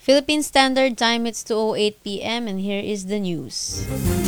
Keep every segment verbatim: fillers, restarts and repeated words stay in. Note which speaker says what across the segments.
Speaker 1: Philippine Standard Time, it's two oh eight p m and here is the news.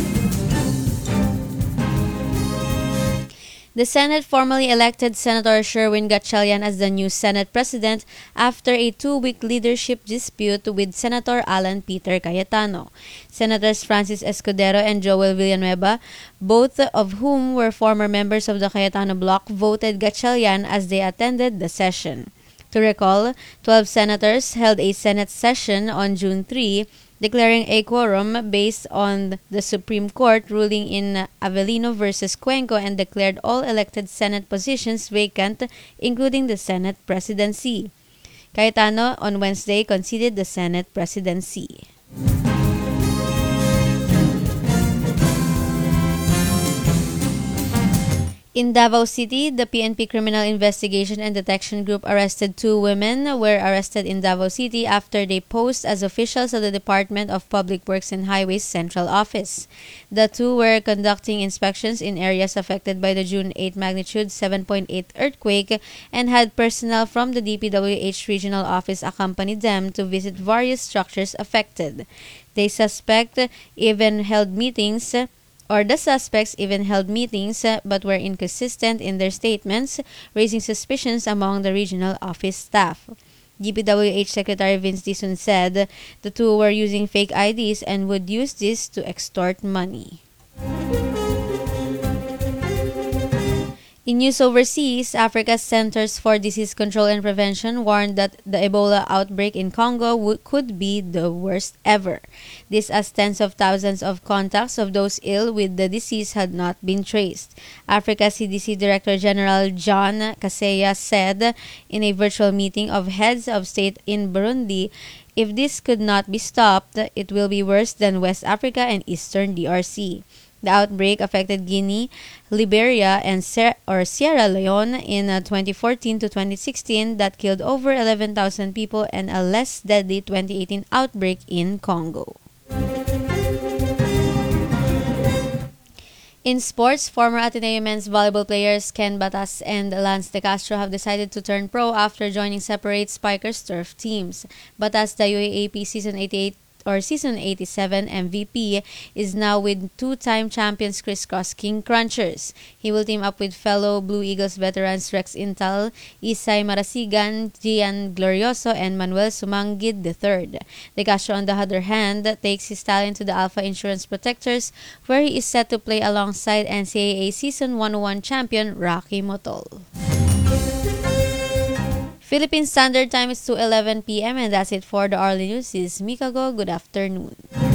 Speaker 1: The Senate formally elected Senator Sherwin Gatchalian as the new Senate President after a two-week leadership dispute with Senator Alan Peter Cayetano. Senators Francis Escudero and Joel Villanueva, both of whom were former members of the Cayetano bloc, voted Gatchalian as they attended the session. To recall, twelve senators held a Senate session on June third, declaring a quorum based on the Supreme Court ruling in Avellino versus Cuenco and declared all elected Senate positions vacant, including the Senate presidency. Cayetano on Wednesday conceded the Senate presidency. In Davao City, the P N P Criminal Investigation and Detection Group arrested two women were arrested in Davao City after they posed as officials of the Department of Public Works and Highways Central Office. The two were conducting inspections in areas affected by the June eighth magnitude seven point eight earthquake and had personnel from the D P W H Regional Office accompany them to visit various structures affected. They suspect even held meetings or the suspects even held meetings uh, but were inconsistent in their statements, raising suspicions among the regional office staff. D P W H Secretary Vince Dizon said the two were using fake I Ds and would use this to extort money. In news overseas, Africa's Centers for Disease Control and Prevention warned that the Ebola outbreak in Congo w- could be the worst ever. This as tens of thousands of contacts of those ill with the disease had not been traced. Africa C D C Director General John Kaseya said in a virtual meeting of heads of state in Burundi, if this could not be stopped, it will be worse than West Africa and Eastern D R C. The outbreak affected Guinea, Liberia, and Ser- or Sierra Leone in uh, twenty fourteen to twenty sixteen that killed over eleven thousand people and a less deadly twenty eighteen outbreak in Congo. In sports, former Ateneo men's volleyball players Ken Batas and Lance De Castro have decided to turn pro after joining separate Spikers turf teams. Batas, the U A A P Season eighty-eight or Season eighty-seven M V P, is now with two-time champions Crisscross King Crunchers. He will team up with fellow Blue Eagles veterans Rex Intal, Isay Marasigan, Gian Glorioso, and Manuel Sumangid the third. De Castro, on the other hand, takes his talent to the Alpha Insurance Protectors, where he is set to play alongside N C A A Season one oh one champion Rocky Motol. Philippine Standard Time is two eleven p m and that's it for the hourly news. This is Mika Go. Good afternoon.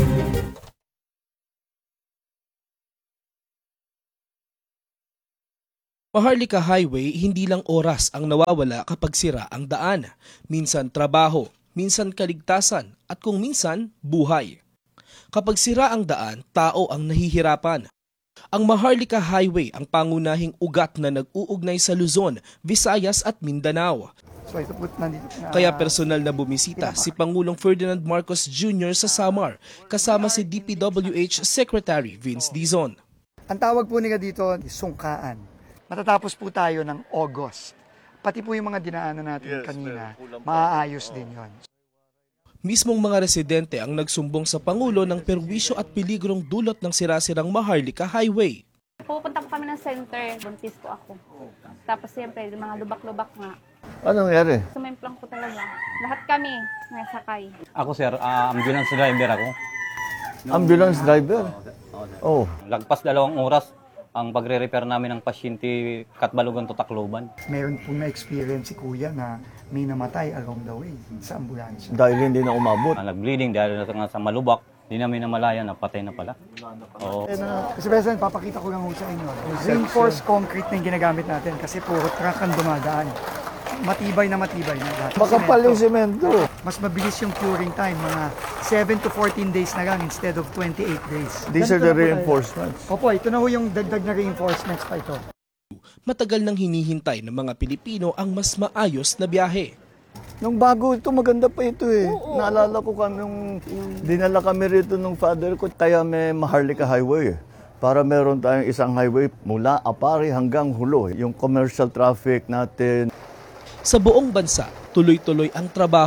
Speaker 2: Maharlika Highway, hindi lang oras ang nawawala kapag sira ang daan. Minsan trabaho, minsan kaligtasan, at kung minsan buhay. Kapag sira ang daan, tao ang nahihirapan. Ang Maharlika Highway ang pangunahing ugat na nag-uugnay sa Luzon, Visayas at Mindanao.
Speaker 3: So, ito po, nandito, uh,
Speaker 2: Kaya personal na bumisita si Pangulong Ferdinand Marcos Junior sa Samar, kasama si D P W H Secretary Vince Dizon.
Speaker 3: Ang tawag po nila dito, sungkaan. Matatapos po tayo ng August. Pati po yung mga dinaanan natin yes, kanina, maaayos din yon.
Speaker 2: Mismong mga residente ang nagsumbong sa Pangulo ng perwisyo at peligrong dulot ng sirasirang Maharlika Highway.
Speaker 4: Pupunta po kami ng center, buntis po ako. Tapos siyempre, mga lubak-lubak nga.
Speaker 5: Anong nangyari?
Speaker 4: Sumimplang po talaga. Lahat kami nasakay.
Speaker 6: Ako sir, uh, ambulance driver ako.
Speaker 5: Ambulance driver? Oh.
Speaker 6: Lagpas dalawang oras ang pagre-repair namin ng pasyente Katbalogan to Tacloban.
Speaker 3: Meron po na-experience si Kuya na may namatay along the way sa ambulansya.
Speaker 5: Dahil hindi na umabot.
Speaker 6: Uh, nag-bleeding dahil nga sa malubak. Hindi namin namalayan na patay na pala. Oo.
Speaker 3: Eh, na, kasi President, papakita ko lang ho sa inyo. Reinforced concrete na yung ginagamit natin kasi puro truck ang dumadaan. Matibay na matibay na.
Speaker 5: Makapal yung semento.
Speaker 3: Mas mabilis yung curing time, mga seven to fourteen days na lang instead of twenty-eight days.
Speaker 5: These are the reinforcements.
Speaker 3: Opo, ito na ho yung dagdag na reinforcements pa ito.
Speaker 2: Matagal nang hinihintay ng mga Pilipino ang mas maayos na biyahe.
Speaker 5: Nung bago ito, maganda pa ito eh. Oo, naalala ko kami nung dinala kami rito ng father ko. Kaya may Maharlika Highway. Para meron tayong isang highway mula Apari hanggang Hulo. Yung commercial traffic natin.
Speaker 2: Sa buong bansa, tuloy-tuloy ang trabaho.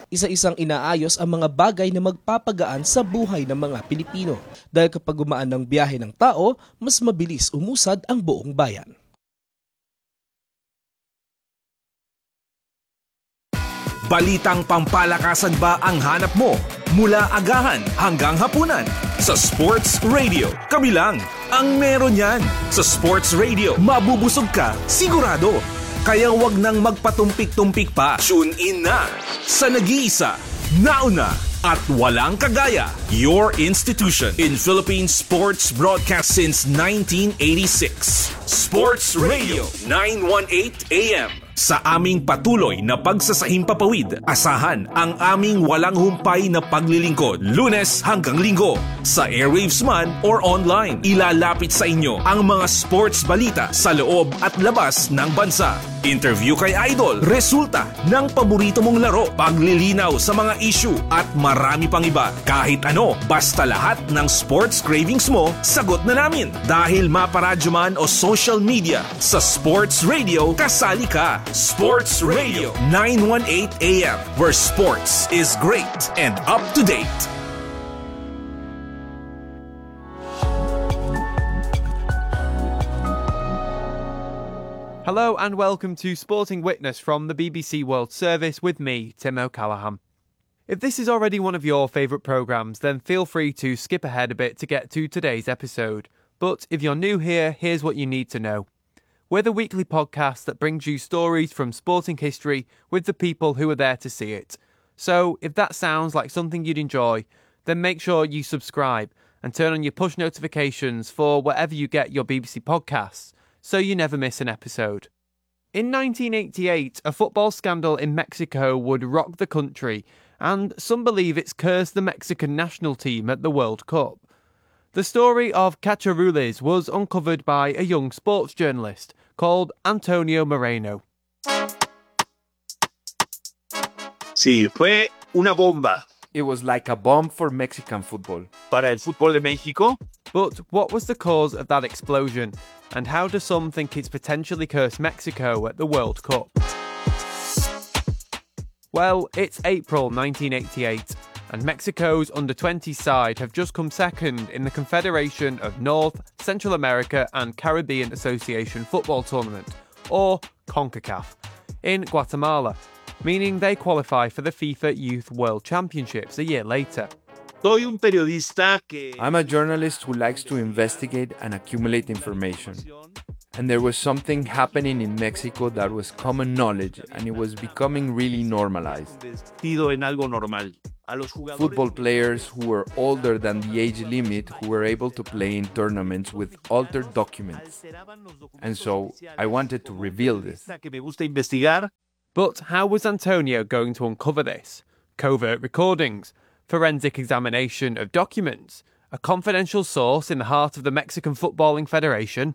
Speaker 2: Isa-isang inaayos ang mga bagay na magpapagaan sa buhay ng mga Pilipino. Dahil kapag gumaan ng biyahe ng tao, mas mabilis umusad ang buong bayan.
Speaker 7: Balitang pampalakasan ba ang hanap mo? Mula agahan hanggang hapunan. Sa Sports Radio, kami lang ang meron yan. Sa Sports Radio, mabubusog ka, sigurado. Kaya wag nang magpatumpik-tumpik pa. Tune in na sa nag-iisa, nauna at walang kagaya. Your institution in Philippine sports broadcast since nineteen eighty-six. Sports Radio nine eighteen A M. Sa aming patuloy na pagsasahimpapawid, asahan ang aming walang humpay na paglilingkod Lunes hanggang Linggo sa airwaves man or online. Ilalapit sa inyo ang mga sports balita sa loob at labas ng bansa. Interview kay Idol, resulta ng paborito mong laro, paglilinaw sa mga issue at marami pang iba. Kahit ano, basta lahat ng sports cravings mo, sagot na namin. Dahil maparadyo man o social media, sa Sports Radio, kasali ka. Sports Radio nine eighteen A M, where sports is great and up to date.
Speaker 8: Hello and welcome to Sporting Witness from the B B C World Service with me, Tim O'Callaghan. If this is already one of your favourite programmes, then feel free to skip ahead a bit to get to today's episode. But if you're new here, here's what you need to know. We're the weekly podcast that brings you stories from sporting history with the people who are there to see it. So if that sounds like something you'd enjoy, then make sure you subscribe and turn on your push notifications for wherever you get your B B C podcasts, so you never miss an episode. In nineteen eighty-eight, a football scandal in Mexico would rock the country, and some believe it's cursed the Mexican national team at the World Cup. The story of Cacharules was uncovered by a young sports journalist called Antonio Moreno.
Speaker 9: Sí, fue una bomba.
Speaker 10: It was like a bomb for Mexican football.
Speaker 9: Para el fútbol de México.
Speaker 8: But what was the cause of that explosion? And how do some think it's potentially cursed Mexico at the World Cup? Well, it's April nineteen eighty-eight, and Mexico's under twenties side have just come second in the Confederation of North, Central America and Caribbean Association Football Tournament, or CONCACAF, in Guatemala, meaning they qualify for the FIFA Youth World Championships a year later.
Speaker 9: Soy un periodista que...
Speaker 10: I'm a journalist who likes to investigate and accumulate information. And there was something happening in Mexico that was common knowledge, and it was becoming really normalized.
Speaker 9: En algo normal.
Speaker 10: Football players who were older than the age limit who were able to play in tournaments with altered documents. And so I wanted to reveal this.
Speaker 8: But how was Antonio going to uncover this? Covert recordings, forensic examination of documents, a confidential source in the heart of the Mexican Footballing Federation.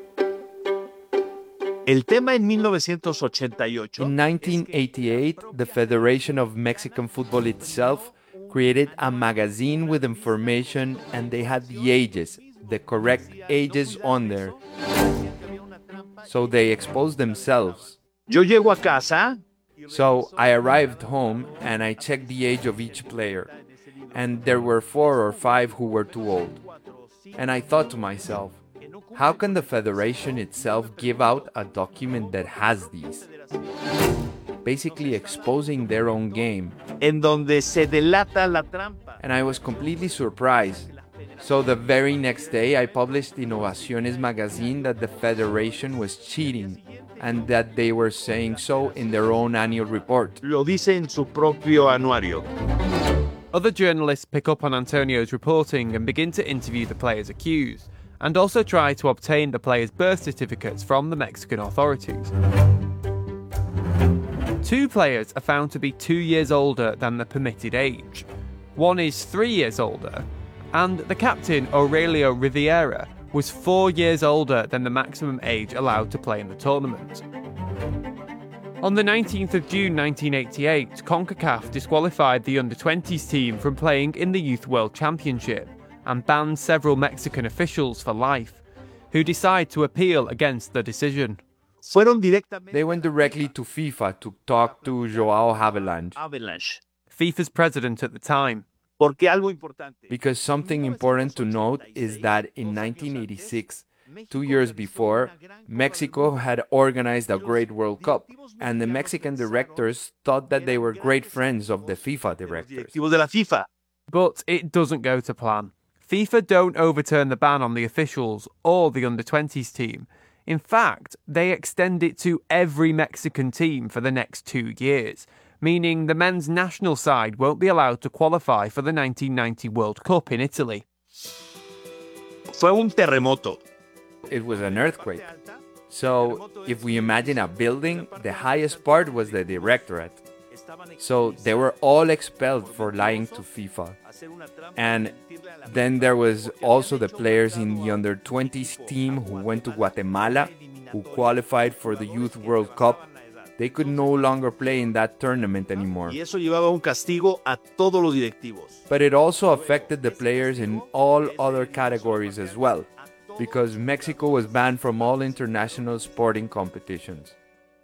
Speaker 9: El tema en mil novecientos ochenta y ocho.
Speaker 10: In nineteen eighty-eight, the Federation of Mexican Football itself created a magazine with information, and they had the ages, the correct ages on there. So they exposed themselves.
Speaker 9: Yo llego a casa.
Speaker 10: So I arrived home and I checked the age of each player. And there were four or five who were too old. And I thought to myself, how can the Federation itself give out a document that has these? Basically exposing their own game.
Speaker 9: En donde se delata la trampa.
Speaker 10: And I was completely surprised. So the very next day I published Innovaciones magazine that the Federation was cheating and that they were saying so in their own annual report.
Speaker 9: Lo dice en su propio anuario.
Speaker 8: Other journalists pick up on Antonio's reporting and begin to interview the players accused, and also try to obtain the players' birth certificates from the Mexican authorities. Two players are found to be two years older than the permitted age. One is three years older, and the captain, Aurelio Riviera, was four years older than the maximum age allowed to play in the tournament. On the nineteenth of June nineteen eighty-eight, CONCACAF disqualified the under twenties team from playing in the Youth World Championship and banned several Mexican officials for life, who decide to appeal against the decision.
Speaker 10: They went directly to FIFA to talk to Joao Havelange.
Speaker 9: Avalanche.
Speaker 8: FIFA's president at the time.
Speaker 9: Porque algo importante.
Speaker 10: Because something important to note is that in nineteen eighty-six, two years before, Mexico had organized a great World Cup, and the Mexican directors thought that they were great friends of the FIFA directors.
Speaker 9: Directivos de la FIFA.
Speaker 8: But it doesn't go to plan. FIFA don't overturn the ban on the officials or the under twenties team. In fact, they extend it to every Mexican team for the next two years, meaning the men's national side won't be allowed to qualify for the nineteen ninety World Cup in Italy.
Speaker 9: Fue un terremoto.
Speaker 10: It was an earthquake. So, if we imagine a building, the highest part was the directorate. So, they were all expelled for lying to FIFA. And then there was also the players in the under twenties team who went to Guatemala, who qualified for the Youth World Cup. They could no longer play in that tournament anymore.
Speaker 9: Y eso llevaba un castigo a todos los directivos.
Speaker 10: But it also affected the players in all other categories as well, because Mexico was banned from all international sporting competitions.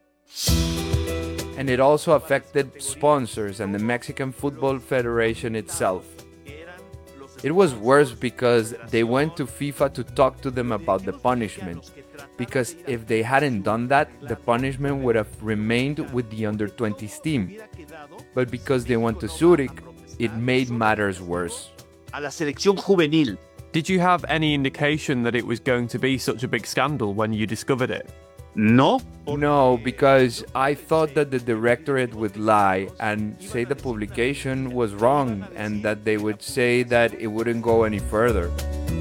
Speaker 10: And it also affected sponsors and the Mexican Football Federation itself. It was worse because they went to FIFA to talk to them about the punishment, because if they hadn't done that, the punishment would have remained with the under twenties team. But because they went to Zurich, it made matters worse.
Speaker 9: A la selección juvenil.
Speaker 8: Did you have any indication that it was going to be such a big scandal when you discovered it?
Speaker 9: No.
Speaker 10: No, because I thought that the directorate would lie and say the publication was wrong and that they would say that it wouldn't go any further.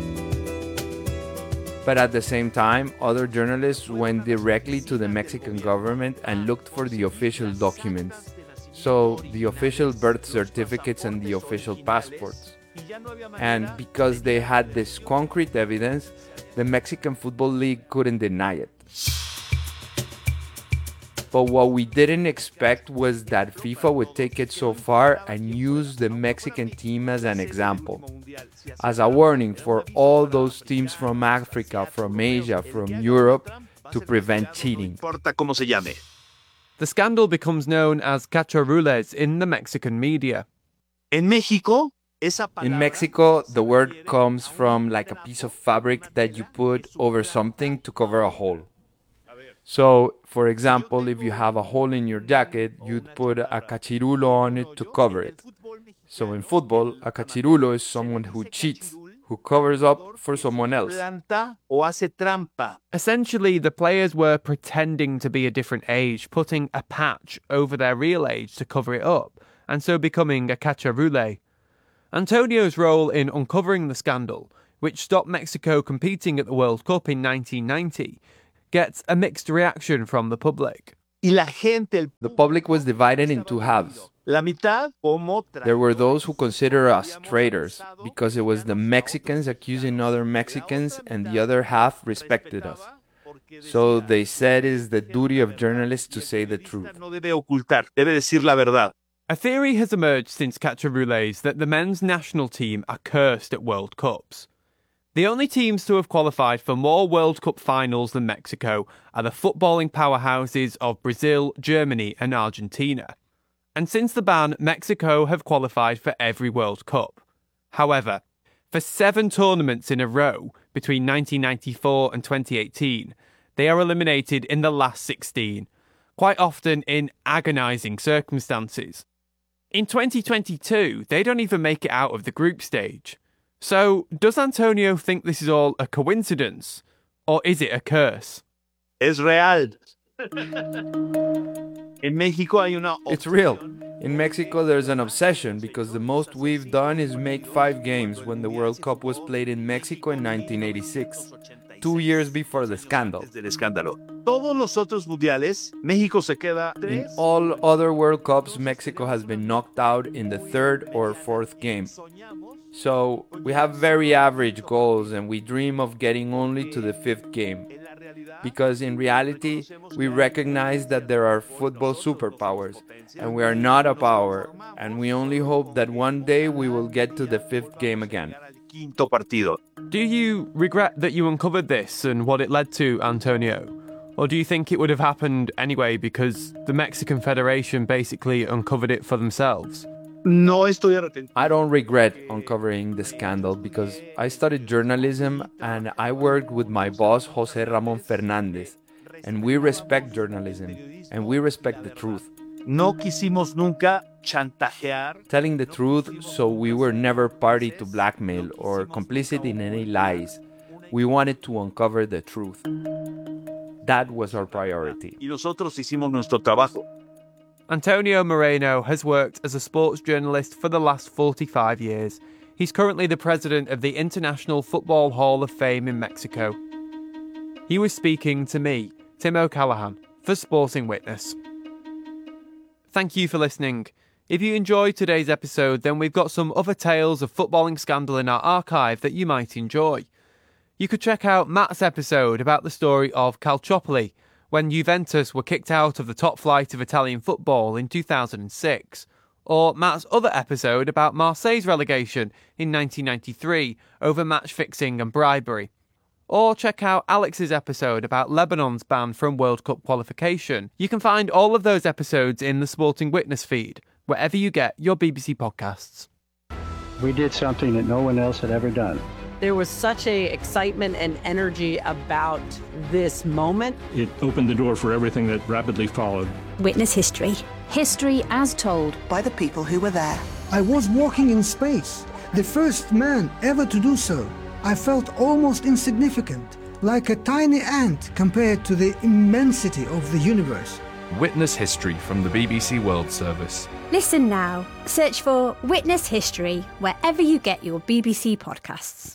Speaker 10: But at the same time, other journalists went directly to the Mexican government and looked for the official documents. So, the official birth certificates and the official passports. And because they had this concrete evidence, the Mexican Football League couldn't deny it. But what we didn't expect was that FIFA would take it so far and use the Mexican team as an example, as a warning for all those teams from Africa, from Asia, from Europe, to prevent cheating.
Speaker 8: The scandal becomes known as cacharules in the Mexican media.
Speaker 9: En México,
Speaker 10: In Mexico, the word comes from like a piece of fabric that you put over something to cover a hole. So, for example, if you have a hole in your jacket, you'd put a cachirulo on it to cover it. So in football, a cachirulo is someone who cheats, who covers up for someone else.
Speaker 8: Essentially, the players were pretending to be a different age, putting a patch over their real age to cover it up, and so becoming a cacharule. Antonio's role in uncovering the scandal, which stopped Mexico competing at the World Cup in nineteen ninety, gets a mixed reaction from the public.
Speaker 10: The public was divided in two halves. There were those who consider us traitors because it was the Mexicans accusing other Mexicans, and the other half respected us. So they said it is the duty of journalists to say the truth.
Speaker 8: A theory has emerged since Cacharules that the men's national team are cursed at World Cups. The only teams to have qualified for more World Cup finals than Mexico are the footballing powerhouses of Brazil, Germany and Argentina. And since the ban, Mexico have qualified for every World Cup. However, for seven tournaments in a row between nineteen ninety-four and twenty eighteen, they are eliminated in the last sixteen, quite often in agonising circumstances. In twenty twenty-two, they don't even make it out of the group stage. So, does Antonio think this is all a coincidence? Or is it a curse?
Speaker 9: Es real. En México hay una...
Speaker 10: It's real. In Mexico, there's an obsession because the most we've done is make five games when the World Cup was played in Mexico in nineteen eighty-six, two years before the scandal.
Speaker 9: Todos los otros mundiales, México se queda...
Speaker 10: In all other World Cups, Mexico has been knocked out in the third or fourth game. So, we have very average goals and we dream of getting only to the fifth game. Because in reality, we recognize that there are football superpowers, and we are not a power, and we only hope that one day we will get to the fifth game again.
Speaker 8: Do you regret that you uncovered this and what it led to, Antonio? Or do you think it would have happened anyway because the Mexican Federation basically uncovered it for themselves?
Speaker 9: No estoy arrepentido.
Speaker 10: I don't regret uncovering the scandal because I studied journalism and I worked with my boss, Jose Ramon Fernandez, and we respect journalism and we respect the truth.
Speaker 9: No quisimos nunca chantajear.
Speaker 10: Telling the truth, so we were never party to blackmail or complicit in any lies. We wanted to uncover the truth. That was our priority.
Speaker 9: Y nosotros hicimos nuestro trabajo.
Speaker 8: Antonio Moreno has worked as a sports journalist for the last forty-five years. He's currently the president of the International Football Hall of Fame in Mexico. He was speaking to me, Tim O'Callaghan, for Sporting Witness. Thank you for listening. If you enjoyed today's episode, then we've got some other tales of footballing scandal in our archive that you might enjoy. You could check out Matt's episode about the story of Calciopoli, when Juventus were kicked out of the top flight of Italian football in two thousand six, or Matt's other episode about Marseille's relegation in nineteen ninety-three over match fixing and bribery. Or check out Alex's episode about Lebanon's ban from World Cup qualification. You can find all of those episodes in the Sporting Witness feed, wherever you get your B B C podcasts.
Speaker 11: We did something that no one else had ever done.
Speaker 12: There was such a excitement and energy about this moment.
Speaker 13: It opened the door for everything that rapidly followed.
Speaker 14: Witness history. History as told by the people who were there.
Speaker 15: I was walking in space, the first man ever to do so. I felt almost insignificant, like a tiny ant compared to the immensity of the universe.
Speaker 16: Witness history from the B B C World Service.
Speaker 14: Listen now. Search for Witness History wherever you get your B B C podcasts.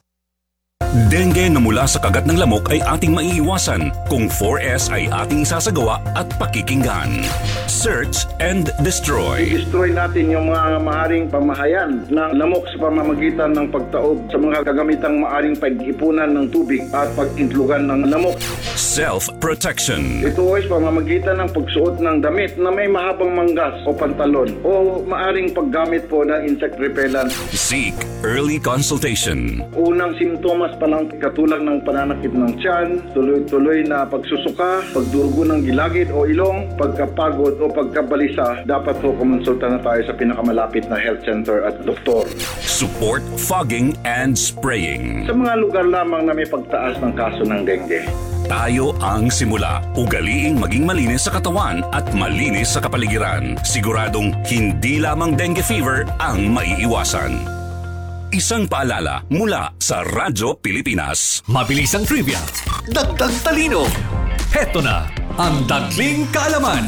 Speaker 17: Dengue na mula sa kagat ng lamok ay ating maiiwasan kung four S ay ating isasagawa at pakikinggan. Search and destroy.
Speaker 18: Destroy natin yung mga maaring pamahayan ng lamok sa pamamagitan ng pagtaob sa mga kagamitang maaring pag-ipunan ng tubig at pag-intlugan ng lamok.
Speaker 17: Self-protection.
Speaker 18: Ito ay pamamagitan ng pagsuot ng damit na may mahabang manggas o pantalon o maaring paggamit po ng insect repellent.
Speaker 17: Seek early consultation.
Speaker 18: Unang simptomas pa lang katulad ng pananakit ng tiyan, tuloy-tuloy na pagsusuka, pagdurugo ng gilagid o ilong, pagkapagod o pagkabalisa, dapat po kumonsulta na tayo sa pinakamalapit na health center at doktor.
Speaker 17: Support fogging and spraying.
Speaker 18: Sa mga lugar lamang na may pagtaas ng kaso ng dengue.
Speaker 17: Tayo ang simula. Ugaliing maging malinis sa katawan at malinis sa kapaligiran. Siguradong hindi lamang dengue fever ang maiiwasan. Isang paalala mula sa Radyo Pilipinas.
Speaker 19: Mabilis ang trivia, dagdag talino. Heto na ang Dagling Kaalaman.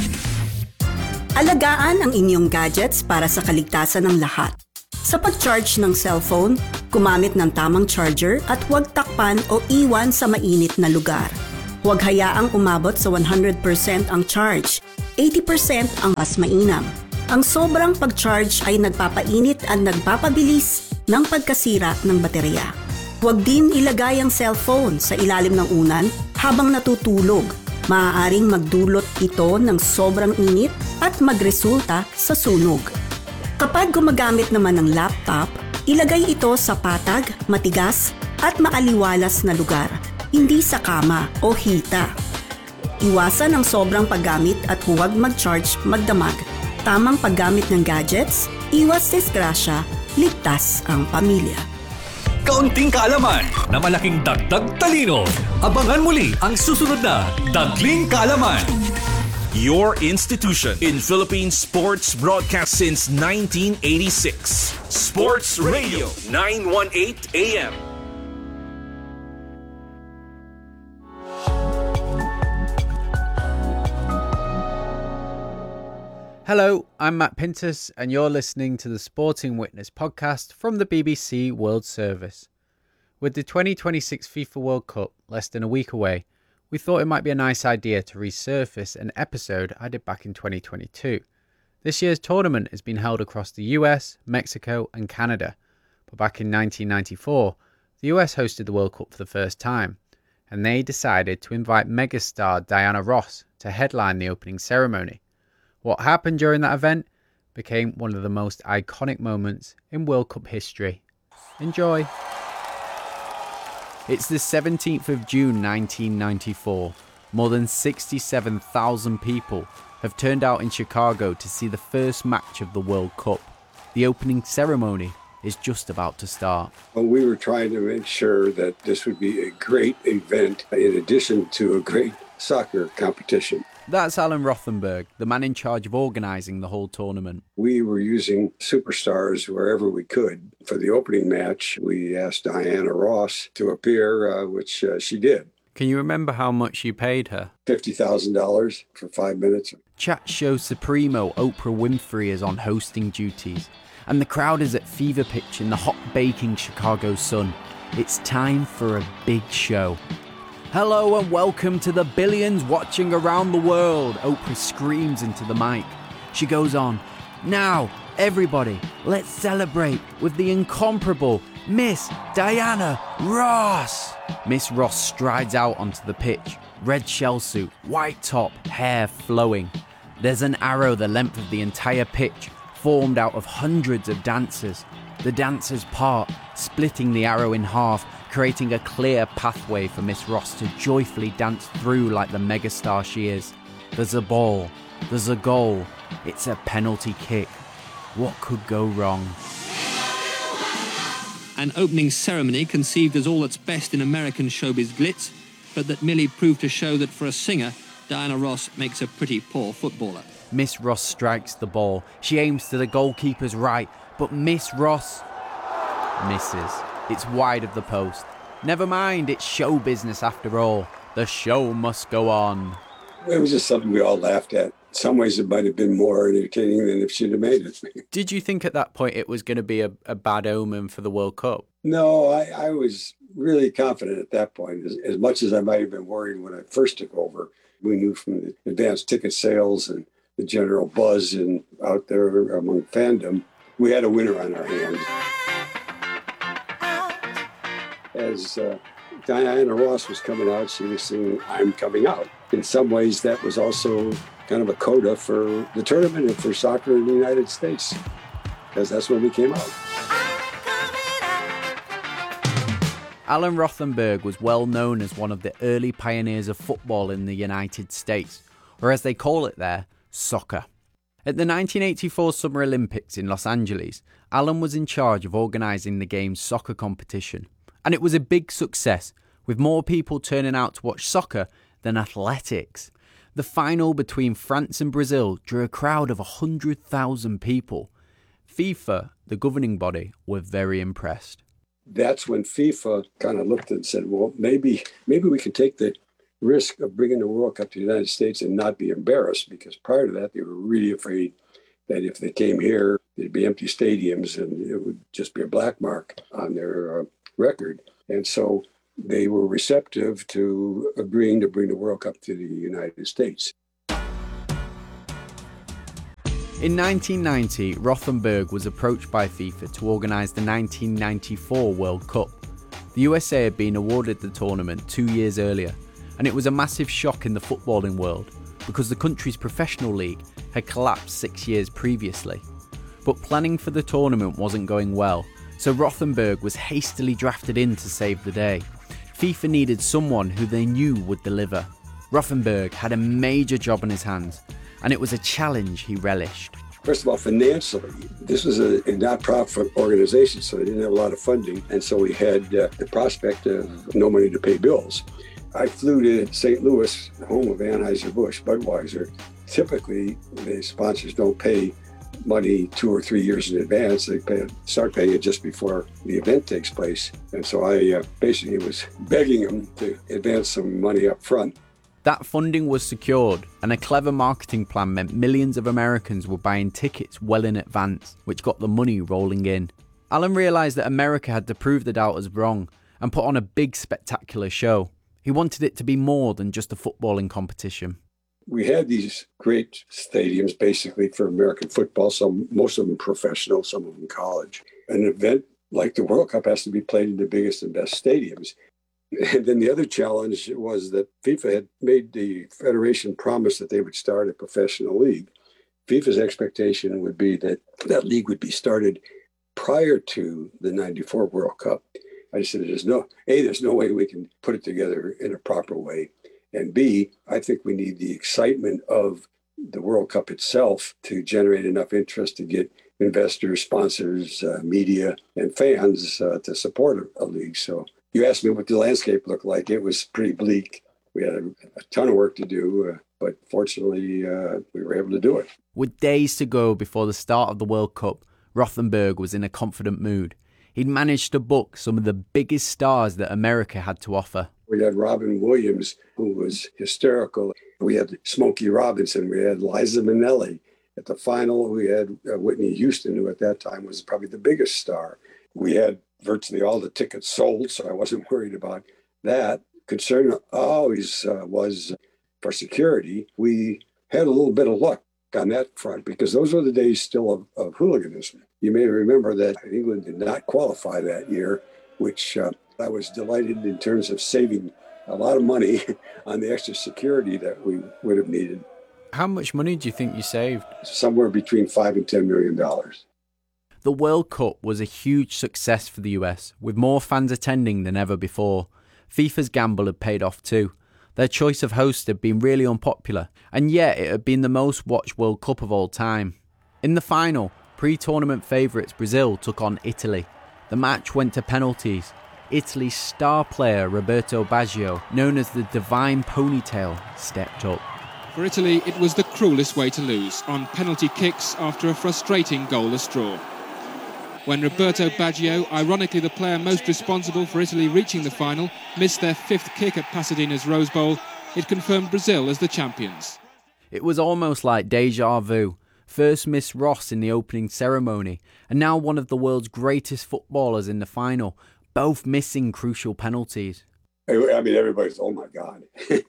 Speaker 20: Alagaan ang inyong gadgets para sa kaligtasan ng lahat. Sa pag-charge ng cellphone, gumamit ng tamang charger at huwag takpan o iwan sa mainit na lugar. Huwag hayaang umabot sa one hundred percent ang charge, eighty percent ang mas mainam. Ang sobrang pag-charge ay nagpapainit at nagpapabilis ng pagkasira ng baterya. Huwag din ilagay ang cellphone sa ilalim ng unan habang natutulog. Maaaring magdulot ito ng sobrang init at magresulta sa sunog. Kapag gumagamit naman ng laptop, ilagay ito sa patag, matigas at maaliwalas na lugar, hindi sa kama o hita. Iwasan ang sobrang paggamit at huwag mag-charge magdamag. Tamang paggamit ng gadgets, iwas disgrasya, ligtas ang pamilya.
Speaker 19: Kaunting kaalaman na malaking dagdag talino. Abangan muli ang susunod na Dagling Kaalaman.
Speaker 7: Your institution in Philippine sports broadcast since nineteen eighty-six. Sports Radio nine eighteen A M.
Speaker 21: Hello, I'm Matt Pintus, and you're listening to the Sporting Witness podcast from the B B C World Service. With the twenty twenty-six FIFA World Cup less than a week away, we thought it might be a nice idea to resurface an episode I did back in twenty twenty-two. This year's tournament has been held across the U S, Mexico and Canada, but back in nineteen ninety-four, the U S hosted the World Cup for the first time, and they decided to invite megastar Diana Ross to headline the opening ceremony. What happened during that event became one of the most iconic moments in World Cup history. Enjoy! It's the seventeenth of June nineteen ninety-four. More than sixty-seven thousand people have turned out in Chicago to see the first match of the World Cup. The opening ceremony is just about to start.
Speaker 1: Well, we were trying to make sure that this would be a great event in addition to a great soccer competition.
Speaker 21: That's Alan Rothenberg, the man in charge of organising the whole tournament.
Speaker 1: We were using superstars wherever we could. For the opening match, we asked Diana Ross to appear, uh, which uh, she did.
Speaker 21: Can you remember how much you paid her?
Speaker 1: fifty thousand dollars for five minutes.
Speaker 21: Chat show supremo Oprah Winfrey is on hosting duties, and the crowd is at fever pitch in the hot baking Chicago sun. It's time for a big show. Hello and welcome to the billions watching around the world, Oprah screams into the mic. She goes on, now, everybody, let's celebrate with the incomparable Miss Diana Ross. Miss Ross strides out onto the pitch, red shell suit, white top, hair flowing. There's an arrow the length of the entire pitch, formed out of hundreds of dancers. The dancers part, splitting the arrow in half, creating a clear pathway for Miss Ross to joyfully dance through like the megastar she is. There's a ball, there's a goal, it's a penalty kick. What could go wrong?
Speaker 22: An opening ceremony conceived as all that's best in American showbiz glitz, but that merely proved to show that for a singer, Diana Ross makes a pretty poor footballer.
Speaker 21: Miss Ross strikes the ball. She aims to the goalkeeper's right, but Miss Ross misses. It's wide of the post. Never mind, it's show business after all. The show must go on.
Speaker 1: It was just something we all laughed at. In some ways it might have been more entertaining than if she'd have made it.
Speaker 21: Did you think at that point it was going to be a, a bad omen for the World Cup?
Speaker 1: No, I, I was really confident at that point. As, as much as I might have been worried when I first took over, we knew from the advanced ticket sales and the general buzz and out there among fandom, we had a winner on our hands. As uh, Diana Ross was coming out, she was singing, I'm Coming Out. In some ways, that was also kind of a coda for the tournament and for soccer in the United States, because that's when we came out.
Speaker 21: Alan Rothenberg was well known as one of the early pioneers of football in the United States, or as they call it there, soccer. At the nineteen eighty-four Summer Olympics in Los Angeles, Alan was in charge of organising the game's soccer competition. And it was a big success, with more people turning out to watch soccer than athletics. The final between France and Brazil drew a crowd of one hundred thousand people. FIFA, the governing body, were very impressed.
Speaker 1: That's when FIFA kind of looked and said, well, maybe maybe we could take the risk of bringing the World Cup to the United States and not be embarrassed, because prior to that, they were really afraid that if they came here, there'd be empty stadiums and it would just be a black mark on their uh, record. And so they were receptive to agreeing to bring the World Cup to the United States.
Speaker 21: In nineteen ninety, Rothenberg was approached by FIFA to organise the nineteen ninety-four World Cup. The U S A had been awarded the tournament two years earlier, and it was a massive shock in the footballing world because the country's professional league had collapsed six years previously. But planning for the tournament wasn't going well, so Rothenberg was hastily drafted in to save the day. FIFA needed someone who they knew would deliver. Rothenberg had a major job on his hands, and it was a challenge he relished.
Speaker 1: First of all, financially, this was a, a not-profit organization, so they didn't have a lot of funding, and so we had uh, the prospect of no money to pay bills. I flew to Saint Louis, home of Anheuser-Busch, Budweiser. Typically, the sponsors don't pay money two or three years in advance. They pay, start paying it just before the event takes place. And so I uh, basically was begging them to advance some money up front.
Speaker 21: That funding was secured, and a clever marketing plan meant millions of Americans were buying tickets well in advance, which got the money rolling in. Alan realised that America had to prove the doubters wrong and put on a big spectacular show. He wanted it to be more than just a footballing competition.
Speaker 1: We had these great stadiums basically for American football, some most of them professional, some of them college. An event like the World Cup has to be played in the biggest and best stadiums. And then the other challenge was that FIFA had made the federation promise that they would start a professional league. FIFA's expectation would be that that league would be started prior to the ninety-four World Cup. I said, there's no, A, there's no way we can put it together in a proper way. And B, I think we need the excitement of the World Cup itself to generate enough interest to get investors, sponsors, uh, media, and fans uh, to support a, a league. So you asked me what the landscape looked like. It was pretty bleak. We had a, a ton of work to do, uh, but fortunately, uh, we were able to do it.
Speaker 21: With days to go before the start of the World Cup, Rothenberg was in a confident mood. He'd managed to book some of the biggest stars that America had to offer.
Speaker 1: We had Robin Williams, who was hysterical. We had Smokey Robinson. We had Liza Minnelli. At the final, we had uh, Whitney Houston, who at that time was probably the biggest star. We had virtually all the tickets sold, so I wasn't worried about that. Concern always uh, was for security. We had a little bit of luck on that front because those were the days still of, of hooliganism. You may remember that England did not qualify that year, which uh, I was delighted in terms of saving a lot of money on the extra security that we would have needed.
Speaker 21: How much money do you think you saved?
Speaker 1: Somewhere between five and ten million dollars.
Speaker 21: The World Cup was a huge success for the U S, with more fans attending than ever before. FIFA's gamble had paid off too. Their choice of host had been really unpopular, and yet it had been the most watched World Cup of all time. In the final, pre-tournament favourites Brazil took on Italy. The match went to penalties. Italy's star player Roberto Baggio, known as the Divine Ponytail, stepped up.
Speaker 4: For Italy, it was the cruelest way to lose, on penalty kicks after a frustrating goalless draw. When Roberto Baggio, ironically the player most responsible for Italy reaching the final, missed their fifth kick at Pasadena's Rose Bowl, it confirmed Brazil as the champions.
Speaker 21: It was almost like deja vu. First Miss Ross in the opening ceremony, and now one of the world's greatest footballers in the final, both missing crucial penalties.
Speaker 1: I mean, everybody's, oh my God.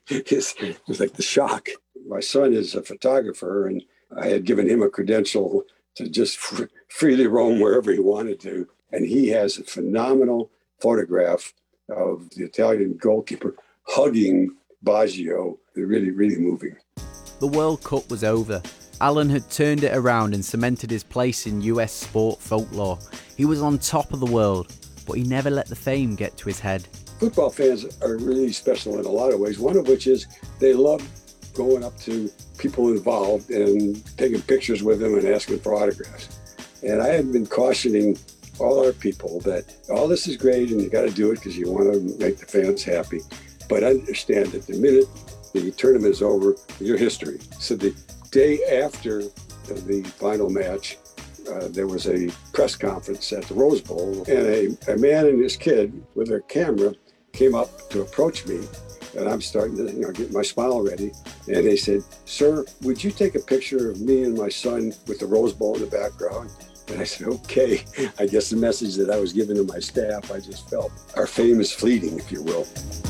Speaker 1: It was like the shock. My son is a photographer, and I had given him a credential to just fr- freely roam wherever he wanted to. And he has a phenomenal photograph of the Italian goalkeeper hugging Baggio. They're really, really moving.
Speaker 21: The World Cup was over. Alan had turned it around and cemented his place in U S sport folklore. He was on top of the world, but he never let the fame get to his head.
Speaker 1: Football fans are really special in a lot of ways, one of which is they love going up to people involved and taking pictures with them and asking for autographs. And I have been cautioning all our people that all this is great and you got to do it because you want to make the fans happy. But understand that the minute the tournament is over, your history. So the day after the final match, uh, there was a press conference at the Rose Bowl, and a, a man and his kid with their camera came up to approach me. And I'm starting to, you know, get my smile ready. And they said, "Sir, would you take a picture of me and my son with the Rose Bowl in the background?" And I said, "Okay." I guess the message that I was giving to my staff, I just felt our fame is fleeting, if you will.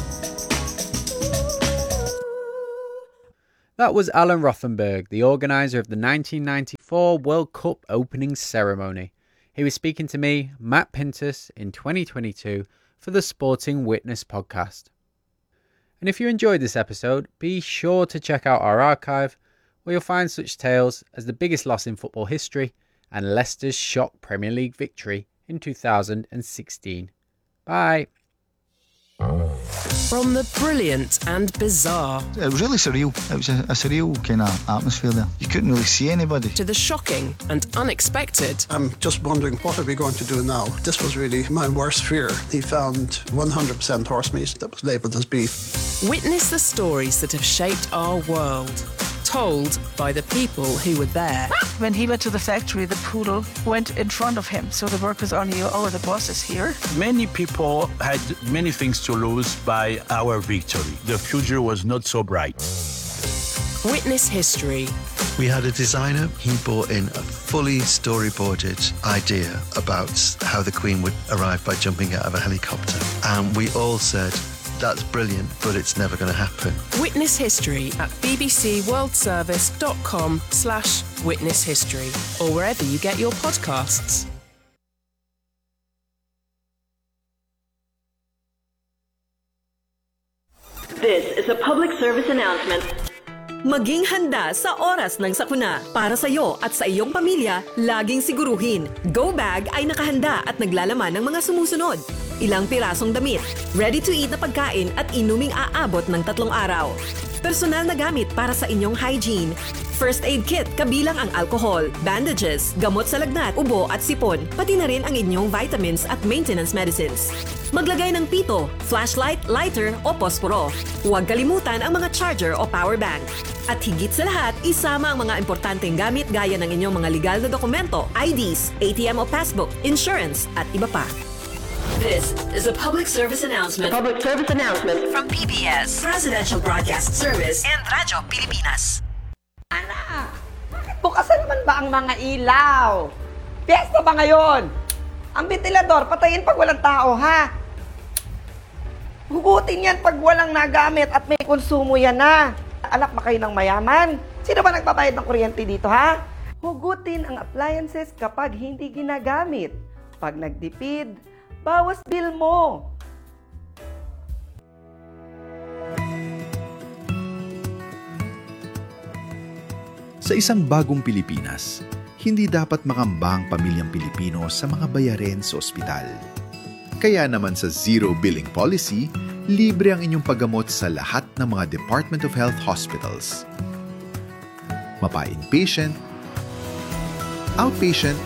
Speaker 21: That was Alan Rothenberg, the organiser of the nineteen ninety-four World Cup opening ceremony. He was speaking to me, Matt Pintus, in twenty twenty-two for the Sporting Witness podcast. And if you enjoyed this episode, be sure to check out our archive, where you'll find such tales as the biggest loss in football history and Leicester's shock Premier League victory in two thousand sixteen. Bye.
Speaker 6: From the brilliant and bizarre.
Speaker 23: It was really surreal. It was a, a surreal kind of atmosphere there. You couldn't really see anybody.
Speaker 6: To the shocking and unexpected.
Speaker 24: I'm just wondering, what are we going to do now? This was really my worst fear. He found one hundred percent horse meat that was labelled as beef.
Speaker 6: Witness the stories that have shaped our world. Told by the people who were there.
Speaker 25: When he went to the factory, the poodle went in front of him. So the workers only knew, oh, the boss is here.
Speaker 26: Many people had many things to lose by our victory. The future was not so bright.
Speaker 6: Witness history.
Speaker 27: We had a designer. He brought in a fully storyboarded idea about how the Queen would arrive by jumping out of a helicopter. And we all said, that's brilliant, but it's never going to happen.
Speaker 6: Witness history at bbcworldservice.com slash witness history or wherever you get your podcasts.
Speaker 28: This is a public service announcement.
Speaker 29: Maging handa sa oras ng sakuna. Para sa iyo at sa iyong pamilya, laging siguruhin. Go Bag ay nakahanda at naglalaman ng mga sumusunod. Ilang pirasong damit, ready-to-eat na pagkain at inuming aabot ng tatlong araw. Personal na gamit para sa inyong hygiene, First aid kit kabilang ang alcohol, bandages, gamot sa lagnat, ubo at sipon, pati na rin ang inyong vitamins at maintenance medicines. Maglagay ng pito, flashlight, lighter o posporo. Huwag kalimutan ang mga charger o power bank. At higit sa lahat, isama ang mga importanteng gamit gaya ng inyong mga legal na dokumento, I Ds, A T M o passbook, insurance at iba pa.
Speaker 28: This is a public service announcement.
Speaker 29: A public service announcement
Speaker 28: from P B S, Presidential Broadcast Service, and Radyo Pilipinas.
Speaker 2: Anak, bakit bukasan naman ba ang mga ilaw? Piyesta ba ngayon? Ang ventilador, patayin pag walang tao, ha? Hugutin yan pag walang nagamit at may konsumo yan na. Anak ba kayo ng mayaman? Sino ba nagbabayad ng kuryente dito, ha? Hugutin ang appliances kapag hindi ginagamit. Pag nagdipid, bawas bill mo.
Speaker 3: Sa isang bagong Pilipinas, hindi dapat makamba ang pamilyang Pilipino sa mga bayarin sa ospital. Kaya naman sa Zero Billing Policy, libre ang inyong paggamot sa lahat ng mga Department of Health hospitals. Mapa-inpatient, outpatient,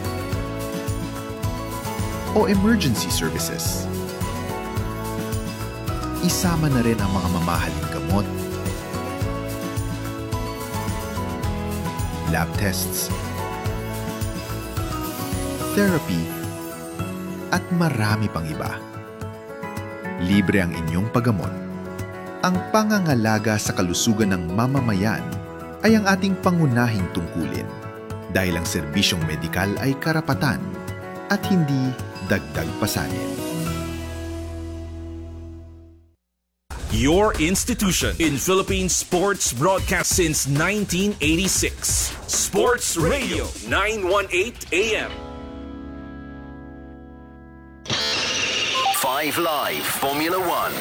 Speaker 3: o emergency services. Isama na rin ang mga mamahaling gamot, lab tests, therapy, at marami pang iba. Libre ang inyong paggamot. Ang pangangalaga sa kalusugan ng mamamayan ay ang ating pangunahing tungkulin dahil ang serbisyong medikal ay karapatan at hindi dagdag pasanin.
Speaker 7: Your institution in Philippine sports broadcast since nineteen eighty-six. Sports Radio nine eighteen A M.
Speaker 5: Five Live Formula One.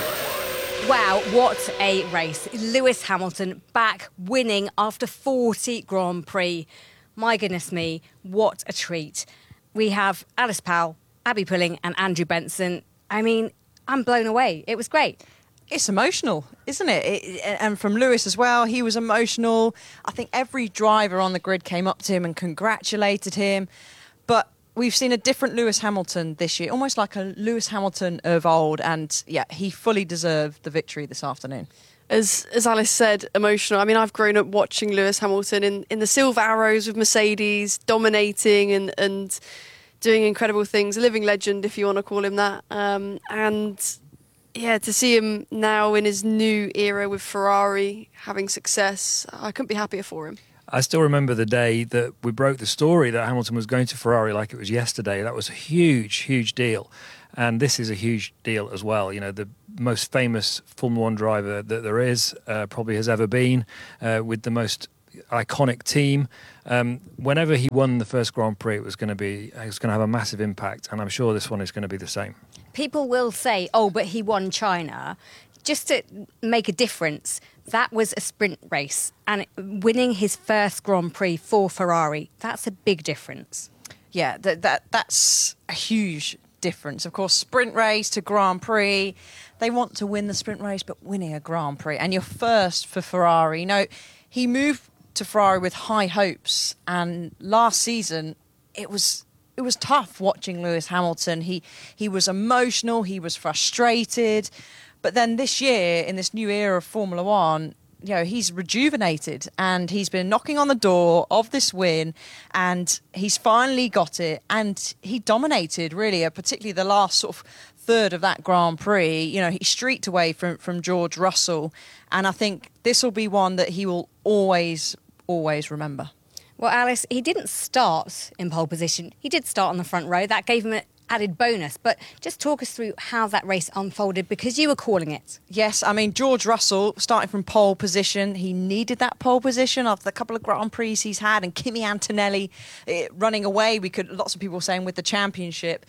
Speaker 14: Wow, what a race. Lewis Hamilton back winning after forty Grand Prix. My goodness me, what a treat. We have Alice Powell, Abby Pulling and Andrew Benson. I mean, I'm blown away. It was great.
Speaker 8: It's emotional, isn't it? it? And from Lewis as well, he was emotional. I think every driver on the grid came up to him and congratulated him. But we've seen a different Lewis Hamilton this year, almost like a Lewis Hamilton of old. And yeah, he fully deserved the victory this afternoon.
Speaker 9: As as Alice said, emotional. I mean, I've grown up watching Lewis Hamilton in, in the Silver Arrows with Mercedes, dominating and, and doing incredible things. A living legend, if you want to call him that. Um, and yeah, to see him now in his new era with Ferrari, having success, I couldn't be happier for him.
Speaker 10: I still remember the day that we broke the story that Hamilton was going to Ferrari like it was yesterday. That was a huge, huge deal. And this is a huge deal as well. You know, the most famous Formula One driver that there is, uh, probably has ever been, uh, with the most iconic team. Um, whenever he won the first Grand Prix, it was going to be, it was going to have a massive impact. And I'm sure this one is going to be the same.
Speaker 14: People will say, oh, but he won China. Just to make a difference, that was a sprint race. And winning his first Grand Prix for Ferrari, that's a big difference.
Speaker 8: Yeah, that, that that's a huge difference. Of course, sprint race to Grand Prix. They want to win the sprint race, but winning a Grand Prix. And you're first for Ferrari. You know, he moved to Ferrari with high hopes. And last season, it was... It was tough watching Lewis Hamilton. He he was emotional, he was frustrated. But then this year, in this new era of Formula One, you know, he's rejuvenated and he's been knocking on the door of this win and he's finally got it. And he dominated, really, particularly the last sort of third of that Grand Prix. You know, he streaked away from, from George Russell. And I think this will be one that he will always, always remember.
Speaker 14: Well, Alice, he didn't start in pole position. He did start on the front row. That gave him an added bonus. But just talk us through how that race unfolded, because you were calling it.
Speaker 8: Yes, I mean, George Russell, starting from pole position, he needed that pole position after the couple of Grand Prix he's had, and Kimi Antonelli eh, running away, we could, lots of people saying, with the championship.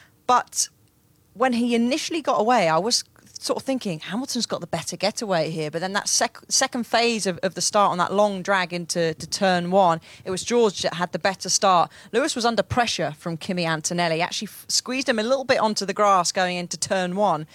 Speaker 8: But when he initially got away, I was sort of thinking Hamilton's got the better getaway here, but then that sec- second phase of, of the start on that long drag into to turn one, it was George that had the better start. Lewis was under pressure from Kimi Antonelli, actually f- squeezed him a little bit onto the grass going into turn one,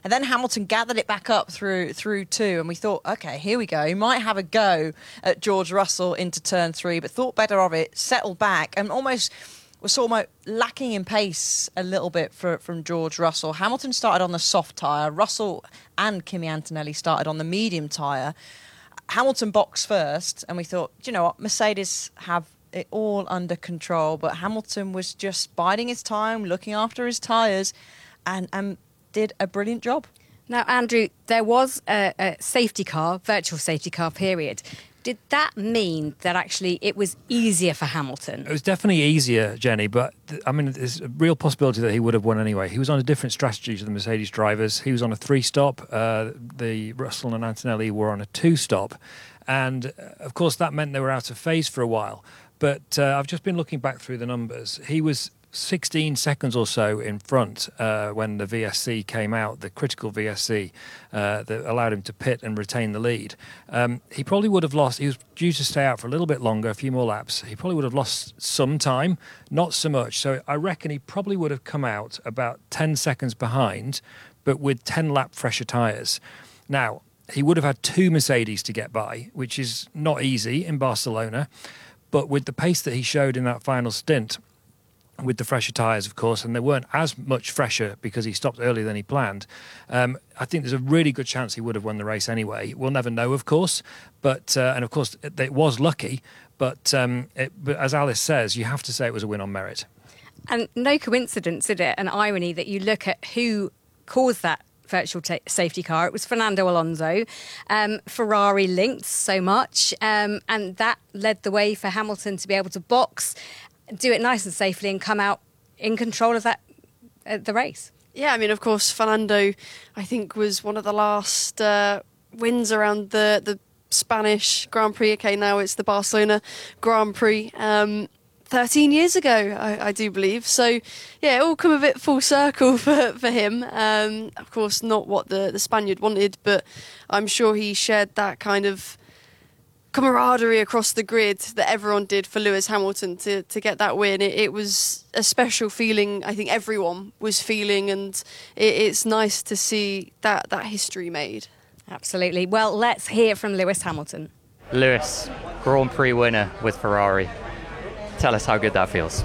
Speaker 8: And then Hamilton gathered it back up through through two, and we thought, OK, here we go. He might have a go at George Russell into turn three, but thought better of it, settled back, and almost was sort of lacking in pace a little bit for, from George Russell. Hamilton started on the soft tyre. Russell and Kimi Antonelli started on the medium tyre. Hamilton boxed first, and we thought, you know what, Mercedes have it all under control, but Hamilton was just biding his time, looking after his tyres, and, and did a brilliant job.
Speaker 14: Now, Andrew, there was a, a safety car, virtual safety car period. Did that mean that actually it was easier for Hamilton?
Speaker 10: It was definitely easier, Jenny, but th- I mean, there's a real possibility that he would have won anyway. He was on a different strategy to the Mercedes drivers. He was on a three-stop. Uh, the Russell and Antonelli were on a two-stop. And, uh, of course, that meant they were out of phase for a while. But uh, I've just been looking back through the numbers. He was sixteen seconds or so in front uh, when the V S C came out, the critical V S C uh, that allowed him to pit and retain the lead. Um, he probably would have lost, he was due to stay out for a little bit longer, a few more laps. He probably would have lost some time, not so much. So I reckon he probably would have come out about ten seconds behind, but with ten lap fresher tyres. Now, he would have had two Mercedes to get by, which is not easy in Barcelona, but with the pace that he showed in that final stint, with the fresher tyres, of course, and they weren't as much fresher because he stopped earlier than he planned. Um, I think there's a really good chance he would have won the race anyway. We'll never know, of course, but uh, and of course it, it was lucky. But, um, it, but as Alice says, you have to say it was a win on merit.
Speaker 14: And no coincidence, is it? An irony that you look at who caused that virtual ta- safety car. It was Fernando Alonso. Um, Ferrari linked so much, um, and that led the way for Hamilton to be able to box, do it nice and safely, and come out in control of that uh, the race.
Speaker 9: Yeah, I mean, of course, Fernando, I think, was one of the last uh, wins around the, the Spanish Grand Prix. Okay, now it's the Barcelona Grand Prix. Um, thirteen years ago, I, I do believe. So, yeah, it all come a bit full circle for, for him. Um, of course, not what the, the Spaniard wanted, but I'm sure he shared that kind of camaraderie across the grid that everyone did for Lewis Hamilton to, to get that win. It, it was a special feeling I think everyone was feeling, and it, it's nice to see that, that history made.
Speaker 14: Absolutely. Well, let's hear from Lewis Hamilton.
Speaker 11: Lewis, Grand Prix winner with Ferrari. Tell us how good that feels.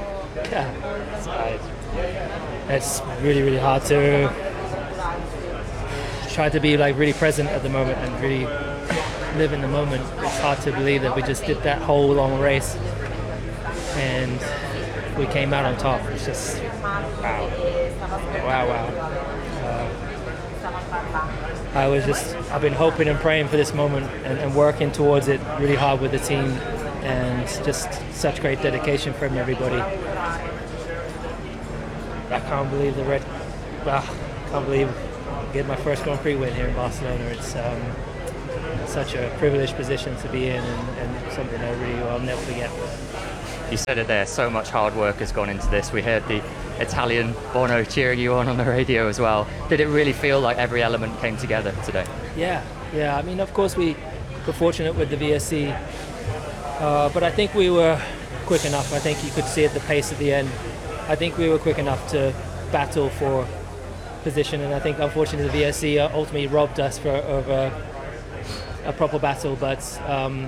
Speaker 12: Yeah, it's really, really hard to try to be like really present at the moment and really live in the moment. It's hard to believe that we just did that whole long race and we came out on top. It's just wow, wow, wow. Uh, I was just, I've been hoping and praying for this moment and, and working towards it really hard with the team, and just such great dedication from everybody. I can't believe the red, well, I can't believe getting my first Grand Prix win here in Barcelona. It's um, such a privileged position to be in, and, and something I really will never forget.
Speaker 11: You said it there, so much hard work has gone into this. We heard the Italian Bono cheering you on on the radio as well. Did it really feel like every element came together today?
Speaker 12: Yeah, yeah. I mean, of course, we were fortunate with the V S C, uh, but I think we were quick enough. I think you could see at the pace at the end. I think we were quick enough to battle for position, and I think, unfortunately, the V S C ultimately robbed us for, of a, a proper battle. But um,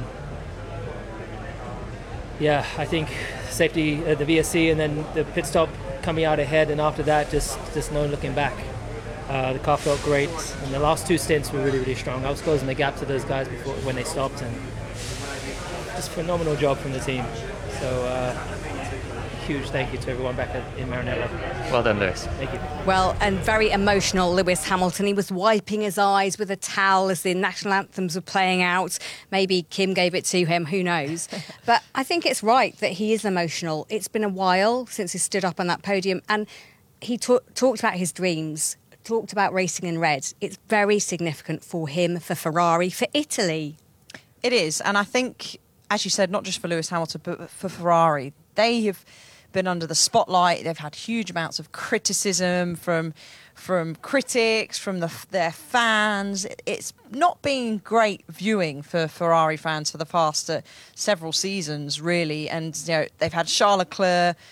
Speaker 12: yeah, I think safety, uh, the V S C, and then the pit stop coming out ahead, and after that, just just no looking back. Uh, the car felt great, and the last two stints were really, really strong. I was closing the gap to those guys before when they stopped, and just phenomenal job from the team. So uh, huge thank you to everyone back at, in Maranello.
Speaker 11: Well done, Lewis.
Speaker 12: Thank you.
Speaker 14: Well, and very emotional, Lewis Hamilton. He was wiping his eyes with a towel as the national anthems were playing out. Maybe Kim gave it to him, who knows. But I think it's right that he is emotional. It's been a while since he stood up on that podium, and he ta- talked about his dreams, talked about racing in red. It's very significant for him, for Ferrari, for Italy.
Speaker 8: It is, and I think, as you said, not just for Lewis Hamilton, but for Ferrari. They have been under the spotlight. They've had huge amounts of criticism from from critics, from the, their fans. It's not been great viewing for Ferrari fans for the past uh, several seasons, really. And you know, they've had Charles Leclerc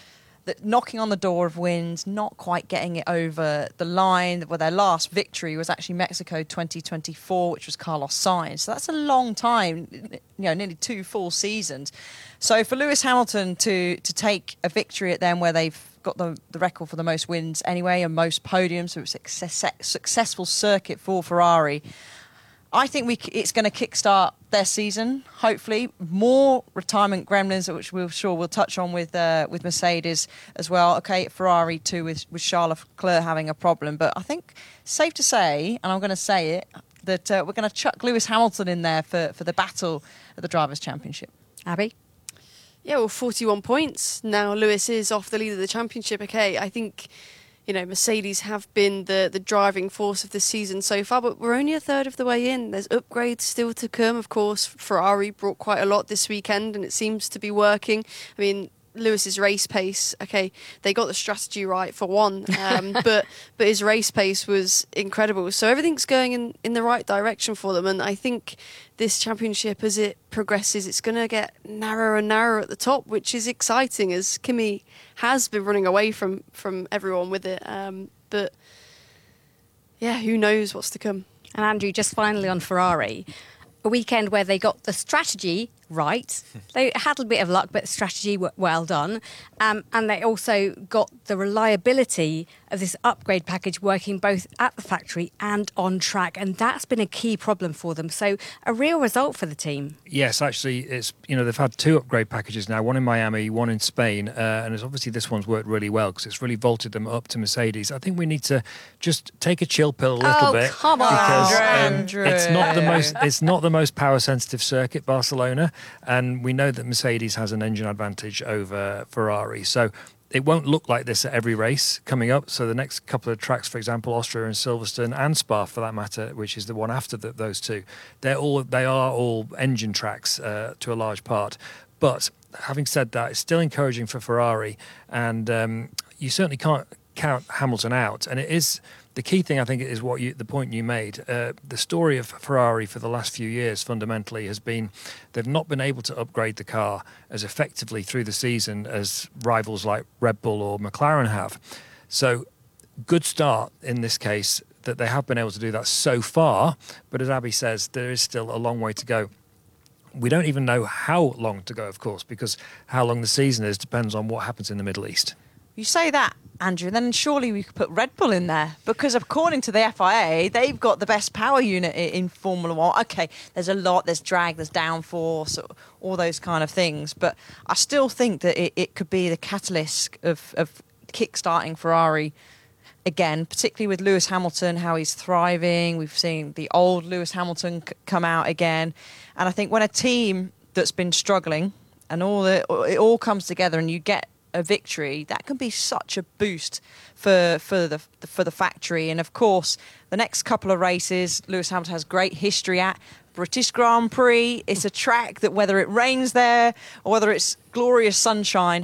Speaker 8: that knocking on the door of wins, not quite getting it over the line. Well, their last victory was actually Mexico twenty twenty-four, which was Carlos Sainz. So that's a long time, you know, nearly two full seasons. So for Lewis Hamilton to to take a victory at them where they've got the, the record for the most wins anyway and most podiums, so it's a success, successful circuit for Ferrari. I think we, it's going to kickstart their season, hopefully. More retirement gremlins, which we're sure we'll touch on with uh, with Mercedes as well. Okay, Ferrari too, with, with Charles Leclerc having a problem. But I think safe to say, and I'm going to say it, that uh, we're going to chuck Lewis Hamilton in there for, for the battle at the Drivers' Championship.
Speaker 14: Abby?
Speaker 9: Yeah, well, forty-one points. Now Lewis is off the lead of the championship. Okay, I think, you know, Mercedes have been the, the driving force of this season so far, but we're only a third of the way in. There's upgrades still to come. Of course, Ferrari brought quite a lot this weekend, and it seems to be working. I mean, Lewis's race pace, okay, they got the strategy right for one, um, but but his race pace was incredible. So everything's going in, in the right direction for them, and I think this championship, as it progresses, it's going to get narrower and narrower at the top, which is exciting, as Kimi has been running away from, from everyone with it. Um, but yeah, who knows what's to come.
Speaker 14: And Andrew, just finally on Ferrari, a weekend where they got the strategy right. They had a bit of luck, but strategy w- well done. Um, and they also got the reliability of this upgrade package working both at the factory and on track. And that's been a key problem for them. So a real result for the team.
Speaker 10: Yes, actually, it's, you know, they've had two upgrade packages now, one in Miami, one in Spain. Uh, and it's obviously this one's worked really well because it's really vaulted them up to Mercedes. I think we need to just take a chill pill a little
Speaker 14: oh,
Speaker 10: bit.
Speaker 14: Come on,
Speaker 10: because
Speaker 14: Andrew.
Speaker 10: Um, it's not the most it's not the most power sensitive circuit, Barcelona. And we know that Mercedes has an engine advantage over Ferrari. So it won't look like this at every race coming up. So the next couple of tracks, for example, Austria and Silverstone, and Spa for that matter, which is the one after the, those two, they're all they are all engine tracks uh, to a large part. But having said that, it's still encouraging for Ferrari, and um, you certainly can't count Hamilton out. And it is the key thing, I think, is what you, the point you made. Uh, the story of Ferrari for the last few years, fundamentally, has been they've not been able to upgrade the car as effectively through the season as rivals like Red Bull or McLaren have. So, good start in this case that they have been able to do that so far. But as Abby says, there is still a long way to go. We don't even know how long to go, of course, because how long the season is depends on what happens in the Middle East.
Speaker 8: You say that, Andrew, then surely we could put Red Bull in there, because according to the F I A, they've got the best power unit in Formula One. Okay, there's a lot, there's drag, there's downforce, all those kind of things, but I still think that it, it could be the catalyst of, of kick-starting Ferrari again, particularly with Lewis Hamilton, how he's thriving. We've seen the old Lewis Hamilton c- come out again. And I think when a team that's been struggling and all the, it all comes together and you get a victory, that can be such a boost for for the for the factory. And of course, the next couple of races, Lewis Hamilton has great history at. British Grand Prix, it's a track that whether it rains there or whether it's glorious sunshine,